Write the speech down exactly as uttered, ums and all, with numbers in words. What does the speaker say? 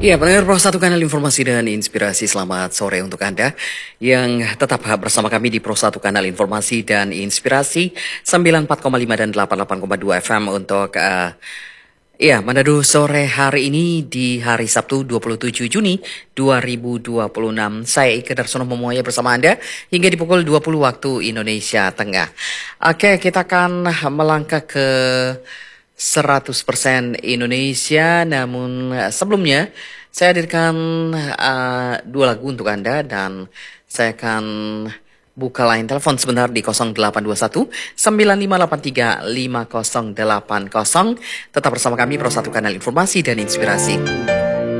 Ya, pendengar Pro satu Kanal Informasi dan Inspirasi, selamat sore untuk Anda yang tetap bersama kami di Pro satu Kanal Informasi dan Inspirasi sembilan puluh empat koma lima dan delapan puluh delapan koma dua F M untuk uh, ya, Manado sore hari ini di hari Sabtu dua puluh tujuh Juni dua ribu dua puluh enam. Saya Ike Darsono Memuaya bersama Anda hingga di pukul dua puluh waktu Indonesia Tengah. Oke, kita akan melangkah ke seratus persen Indonesia, namun sebelumnya saya hadirkan uh, dua lagu untuk Anda dan saya akan buka line telepon sebentar di nol delapan dua satu sembilan lima delapan tiga lima nol delapan nol. Tetap bersama kami Pro satu Kanal Informasi dan Inspirasi.